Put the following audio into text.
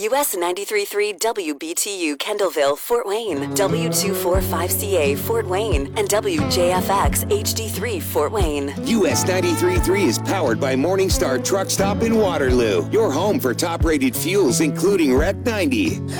US 93.3 WBTU Kendallville, Fort Wayne, W245CA Fort Wayne, and WJFX HD3 Fort Wayne. US 93.3 is powered by Morningstar Truck Stop in Waterloo, your home for top-rated fuels including REC 90.